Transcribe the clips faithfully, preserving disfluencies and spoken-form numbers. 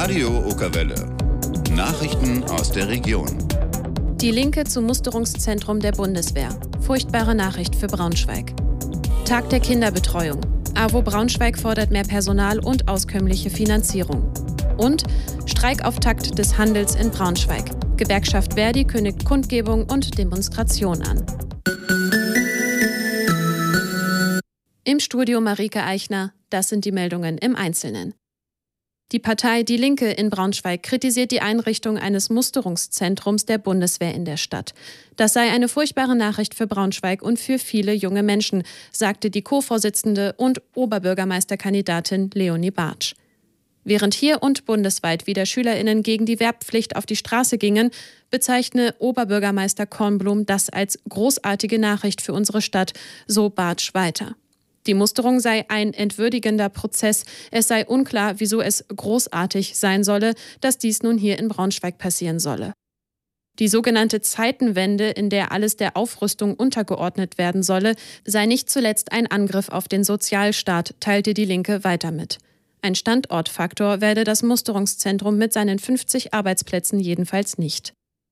Radio Okerwelle. Nachrichten aus der Region. Die Linke zum Musterungszentrum der Bundeswehr. Furchtbare Nachricht für Braunschweig. Tag der Kinderbetreuung. A W O Braunschweig fordert mehr Personal und auskömmliche Finanzierung. Und Streikauftakt des Handels in Braunschweig. Gewerkschaft Verdi kündigt Kundgebung und Demonstration an. Im Studio Marike Eichner. Das sind die Meldungen im Einzelnen. Die Partei Die Linke in Braunschweig kritisiert die Einrichtung eines Musterungszentrums der Bundeswehr in der Stadt. Das sei eine furchtbare Nachricht für Braunschweig und für viele junge Menschen, sagte die Co-Vorsitzende und Oberbürgermeisterkandidatin Leonie Bartsch. Während hier und bundesweit wieder SchülerInnen gegen die Wehrpflicht auf die Straße gingen, bezeichne Oberbürgermeister Kornblum das als großartige Nachricht für unsere Stadt, so Bartsch weiter. Die Musterung sei ein entwürdigender Prozess. Es sei unklar, wieso es großartig sein solle, dass dies nun hier in Braunschweig passieren solle. Die sogenannte Zeitenwende, in der alles der Aufrüstung untergeordnet werden solle, sei nicht zuletzt ein Angriff auf den Sozialstaat, teilte die Linke weiter mit. Ein Standortfaktor werde das Musterungszentrum mit seinen fünfzig Arbeitsplätzen jedenfalls nicht.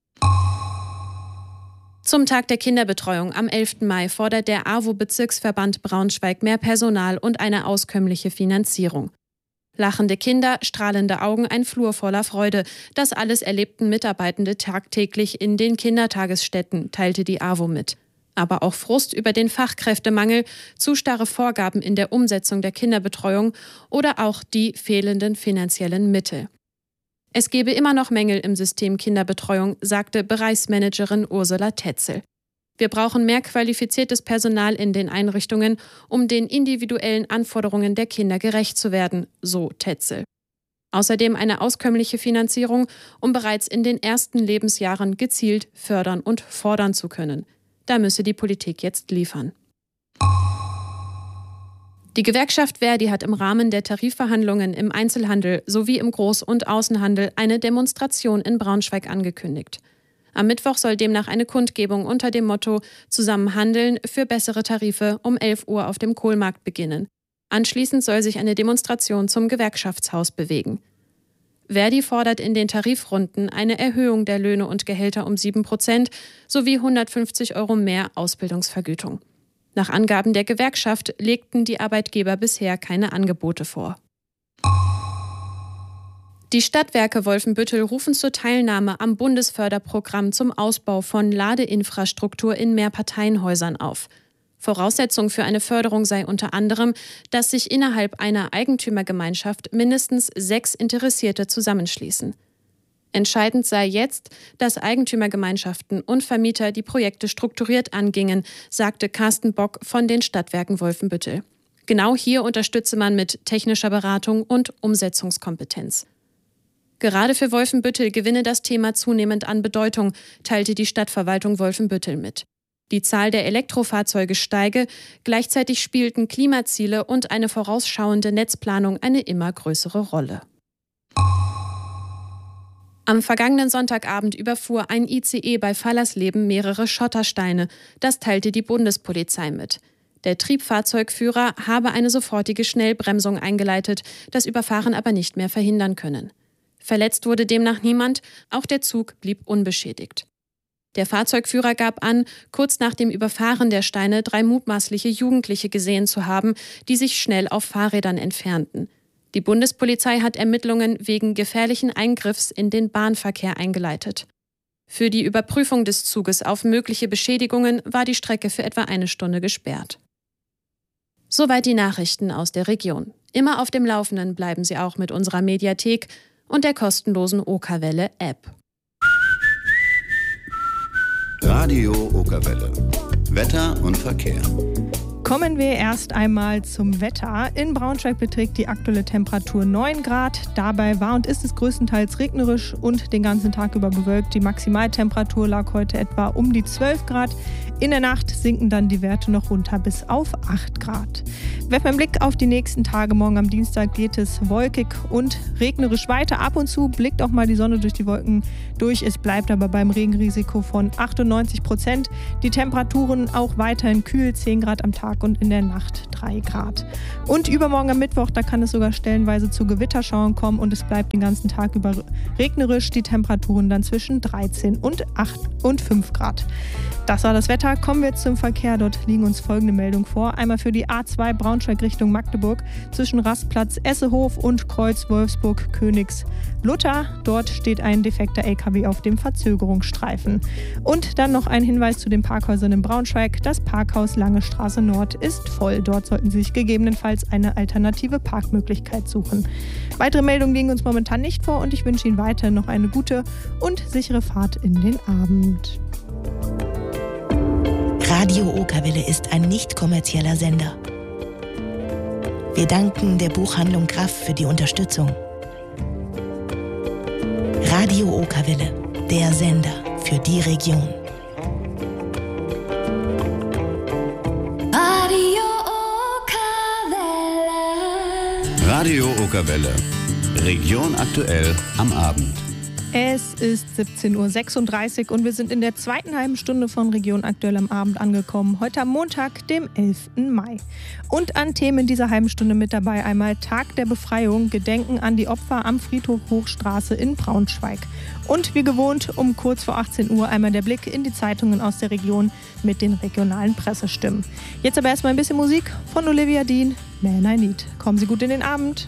Zum Tag der Kinderbetreuung am elften Mai fordert der A W O-Bezirksverband Braunschweig mehr Personal und eine auskömmliche Finanzierung. Lachende Kinder, strahlende Augen, ein Flur voller Freude. Das alles erlebten Mitarbeitende tagtäglich in den Kindertagesstätten, teilte die A W O mit. Aber auch Frust über den Fachkräftemangel, zu starre Vorgaben in der Umsetzung der Kinderbetreuung oder auch die fehlenden finanziellen Mittel. Es gebe immer noch Mängel im System Kinderbetreuung, sagte Bereichsmanagerin Ursula Tetzel. Wir brauchen mehr qualifiziertes Personal in den Einrichtungen, um den individuellen Anforderungen der Kinder gerecht zu werden, so Tetzel. Außerdem eine auskömmliche Finanzierung, um bereits in den ersten Lebensjahren gezielt fördern und fordern zu können. Da müsse die Politik jetzt liefern. Die Gewerkschaft Verdi hat im Rahmen der Tarifverhandlungen im Einzelhandel sowie im Groß- und Außenhandel eine Demonstration in Braunschweig angekündigt. Am Mittwoch soll demnach eine Kundgebung unter dem Motto »Zusammen handeln für bessere Tarife« um elf Uhr auf dem Kohlmarkt beginnen. Anschließend soll sich eine Demonstration zum Gewerkschaftshaus bewegen. Verdi fordert in den Tarifrunden eine Erhöhung der Löhne und Gehälter um sieben Prozent sowie hundertfünfzig Euro mehr Ausbildungsvergütung. Nach Angaben der Gewerkschaft legten die Arbeitgeber bisher keine Angebote vor. Die Stadtwerke Wolfenbüttel rufen zur Teilnahme am Bundesförderprogramm zum Ausbau von Ladeinfrastruktur in Mehrparteienhäusern auf. Voraussetzung für eine Förderung sei unter anderem, dass sich innerhalb einer Eigentümergemeinschaft mindestens sechs Interessierte zusammenschließen. Entscheidend sei jetzt, dass Eigentümergemeinschaften und Vermieter die Projekte strukturiert angingen, sagte Carsten Bock von den Stadtwerken Wolfenbüttel. Genau hier unterstütze man mit technischer Beratung und Umsetzungskompetenz. Gerade für Wolfenbüttel gewinne das Thema zunehmend an Bedeutung, teilte die Stadtverwaltung Wolfenbüttel mit. Die Zahl der Elektrofahrzeuge steige, gleichzeitig spielten Klimaziele und eine vorausschauende Netzplanung eine immer größere Rolle. Am vergangenen Sonntagabend überfuhr ein I C E bei Fallersleben mehrere Schottersteine. Das teilte die Bundespolizei mit. Der Triebfahrzeugführer habe eine sofortige Schnellbremsung eingeleitet, das Überfahren aber nicht mehr verhindern können. Verletzt wurde demnach niemand, auch der Zug blieb unbeschädigt. Der Fahrzeugführer gab an, kurz nach dem Überfahren der Steine drei mutmaßliche Jugendliche gesehen zu haben, die sich schnell auf Fahrrädern entfernten. Die Bundespolizei hat Ermittlungen wegen gefährlichen Eingriffs in den Bahnverkehr eingeleitet. Für die Überprüfung des Zuges auf mögliche Beschädigungen war die Strecke für etwa eine Stunde gesperrt. Soweit die Nachrichten aus der Region. Immer auf dem Laufenden bleiben Sie auch mit unserer Mediathek und der kostenlosen Okerwelle-App. Radio Okerwelle. Wetter und Verkehr. Kommen wir erst einmal zum Wetter. In Braunschweig beträgt die aktuelle Temperatur neun Grad. Dabei war und ist es größtenteils regnerisch und den ganzen Tag über bewölkt. Die Maximaltemperatur lag heute etwa um die zwölf Grad. In der Nacht sinken dann die Werte noch runter bis auf acht Grad. Werfen wir einen Blick auf die nächsten Tage. Morgen am Dienstag geht es wolkig und regnerisch weiter. Ab und zu blickt auch mal die Sonne durch die Wolken durch. Es bleibt aber beim Regenrisiko von achtundneunzig Prozent. Die Temperaturen auch weiterhin kühl, zehn Grad am Tag Tag und in der Nacht drei Grad. Und übermorgen am Mittwoch, da kann es sogar stellenweise zu Gewitterschauern kommen und es bleibt den ganzen Tag über regnerisch. Die Temperaturen dann zwischen dreizehn und acht und fünf Grad. Das war das Wetter. Kommen wir zum Verkehr. Dort liegen uns folgende Meldungen vor. Einmal für die A zwei Braunschweig Richtung Magdeburg zwischen Rastplatz Essehof und Kreuz Wolfsburg-Königs-Lutter. Dort steht ein defekter L K W auf dem Verzögerungsstreifen. Und dann noch ein Hinweis zu den Parkhäusern in Braunschweig. Das Parkhaus Lange Straße Nord ist voll. Dort sollten Sie sich gegebenenfalls eine alternative Parkmöglichkeit suchen. Weitere Meldungen liegen uns momentan nicht vor und ich wünsche Ihnen weiter noch eine gute und sichere Fahrt in den Abend. Radio Okerwelle ist ein nicht kommerzieller Sender. Wir danken der Buchhandlung Graff für die Unterstützung. Radio Okerwelle, der Sender für die Region. Radio Okerwelle. Radio Okerwelle. Region aktuell am Abend. Es ist siebzehn Uhr sechsunddreißig und wir sind in der zweiten halben Stunde von Region aktuell am Abend angekommen. Heute am Montag, dem elften Mai. Und an Themen in dieser halben Stunde mit dabei einmal Tag der Befreiung, Gedenken an die Opfer am Friedhof Hochstraße in Braunschweig. Und wie gewohnt um kurz vor achtzehn Uhr einmal der Blick in die Zeitungen aus der Region mit den regionalen Pressestimmen. Jetzt aber erstmal ein bisschen Musik von Olivia Dean, Man I Need. Kommen Sie gut in den Abend.